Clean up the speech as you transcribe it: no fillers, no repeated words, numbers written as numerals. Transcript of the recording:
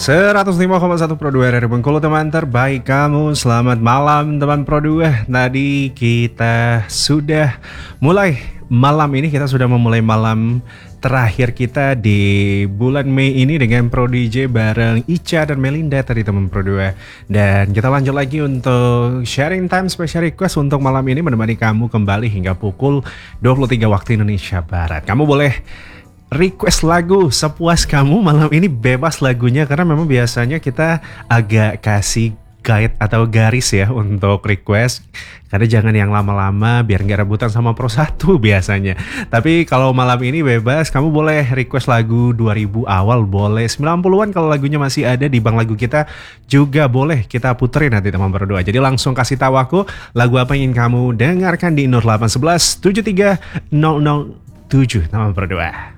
105,1 Pro 2 dari Bengkulu, teman terbaik kamu. Selamat malam teman Pro 2. Tadi kita sudah mulai malam ini, kita sudah memulai malam terakhir kita di bulan Mei ini dengan Pro DJ bareng Ica dan Melinda tadi teman Pro 2. Dan kita lanjut lagi untuk sharing time special request untuk malam ini, menemani kamu kembali hingga pukul 23 waktu Indonesia Barat. Kamu boleh request lagu sepuas kamu malam ini, bebas lagunya, karena memang biasanya kita agak kasih guide atau garis ya untuk request, karena jangan yang lama-lama biar nggak rebutan sama Pro 1 biasanya. Tapi kalau malam ini bebas, kamu boleh request lagu 2000 awal, boleh 90-an kalau lagunya masih ada di bank lagu kita juga boleh kita puterin nanti teman berdua. Jadi langsung kasih tahu aku lagu apa yang ingin kamu dengarkan di 0811 73 007 teman berdua.